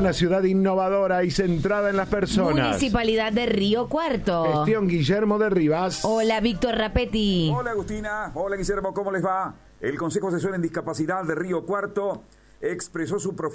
una ciudad innovadora y centrada en las personas. Municipalidad de Río Cuarto. Gestión Guillermo de Rivas. Hola, Víctor Rapetti. Hola, Agustina. Hola, Guillermo. ¿Cómo les va? El Consejo Asesor en Discapacidad de Río Cuarto expresó su profunda